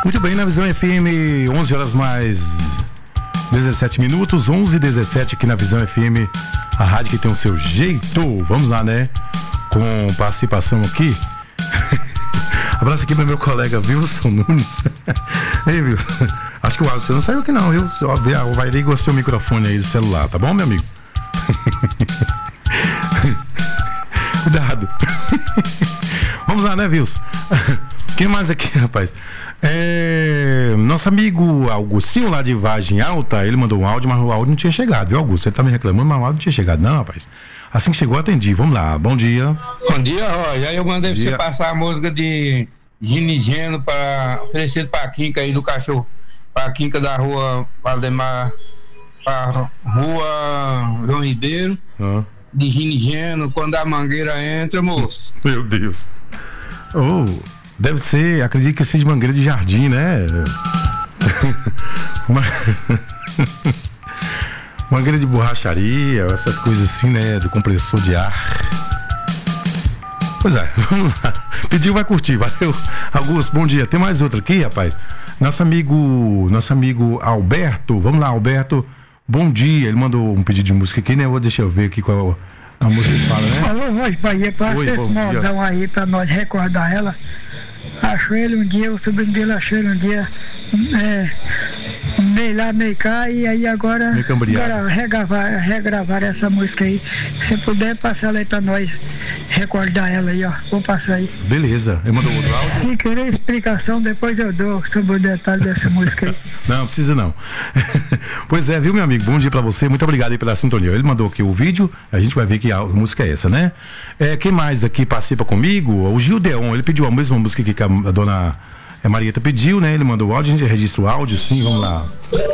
Muito bem, na Visão FM, 11 horas mais 17 minutos, 11h17 aqui na Visão FM, a rádio que tem o seu jeito. Vamos lá, né? Com participação aqui. Abraço aqui pro meu colega Wilson Nunes. Ei, Wilson, acho que o áudio você não saiu aqui não, viu? Vai ligar o seu microfone aí do celular, tá bom, meu amigo? Cuidado. Vamos lá, né, Wilson? Quem mais aqui, rapaz? Nosso amigo Augustinho lá de Vargem Alta, ele mandou um áudio, mas o áudio não tinha chegado, viu, Augusto? Ele tá me reclamando, mas o áudio não tinha chegado, não, rapaz. Assim que chegou, atendi. Vamos lá, bom dia. Bom dia, Roger. Aí eu mandei você passar a música de Ginigeno para oferecer pra Quinca aí do cachorro, pra Quinca da rua Valdemar, pra rua João Ribeiro, de Ginigeno, quando a mangueira entra, moço. Meu Deus. Oh, deve ser, acredito que seja mangueira de jardim, né? Mangueira de borracharia, essas coisas assim, né? Do compressor de ar. Pois é, vamos lá. Pediu, vai curtir, valeu. Augusto, bom dia. Tem mais outra aqui, rapaz. Nosso amigo Alberto. Vamos lá, Alberto. Bom dia. Ele mandou um pedido de música aqui, né? Deixa eu ver aqui qual a música que fala, né? Falou, Voz Bahia, passa esse modão aí pra nós recordar ela. Achou ele um dia, o sobrinho dele achou ele um dia, meio lá, meio cá, e aí agora regravar essa música aí. Se puder, passar ela aí pra nós recordar ela aí, ó. Vou passar aí. Beleza, ele mandou outro áudio? Se querer explicação, depois eu dou sobre o detalhe dessa música aí. Não, precisa não. Pois é, viu, meu amigo? Bom dia pra você, muito obrigado aí pela sintonia. Ele mandou aqui o vídeo, a gente vai ver que a música é essa, né? Quem mais aqui participa comigo? O Gildeon, ele pediu a mesma música que a dona Marieta pediu, né? Ele mandou o áudio, a gente registra o áudio, sim, vamos lá.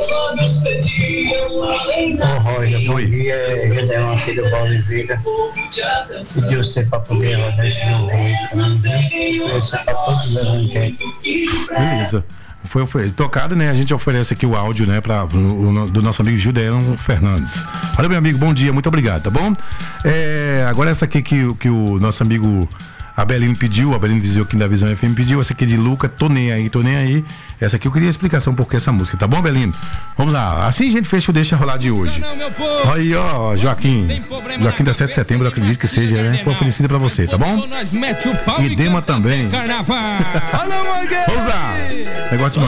Ô Roger, bom dia, Gildeon aqui do Valdeziga. Pediu você pra poder rodar esse meu veículo, isso é pra todos os eventos. Beleza. Foi tocado, né? A gente oferece aqui o áudio, né? Do nosso amigo Gildeon Fernandes. Valeu, meu amigo, bom dia, muito obrigado, tá bom? Agora essa aqui que o nosso amigo Abelino pediu, Abelino dizia aqui da Visão FM pediu, essa aqui de Luca, tô nem aí. Essa aqui eu queria explicação por que essa música, tá bom, Abelino? Vamos lá, assim a gente fecha o Deixa Rolar de hoje. Aí, ó, Joaquim da 7 de setembro, eu acredito que seja, né? Foi oferecida pra você, tá bom? E Dema também. Vamos lá, negócio